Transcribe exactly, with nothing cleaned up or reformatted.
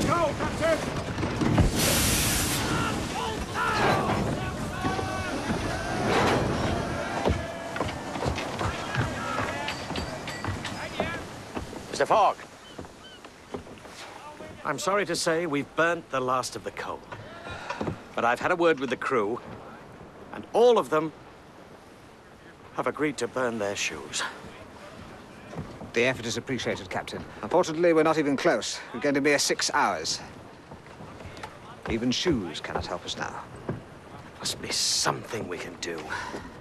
the coal, Captain! Mister Fogg! I'm sorry to say we've burnt the last of the coal. But I've had a word with the crew, and all of them have agreed to burn their shoes. The effort is appreciated, Captain. Unfortunately, we're not even close. We're going to be a six hours. Even shoes cannot help us now. Must be something we can do.